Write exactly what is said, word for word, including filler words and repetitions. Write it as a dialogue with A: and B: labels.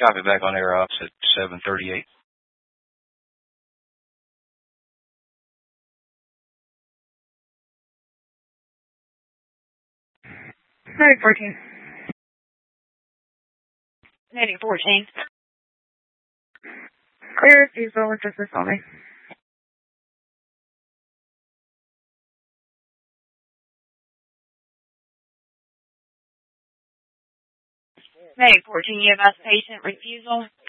A: Copy, back on air ops at seven thirty-eight.
B: Medic fourteen.
C: Medic fourteen.
B: Clear, diesel with business only.
C: Medic fourteen, you have us patient refusal.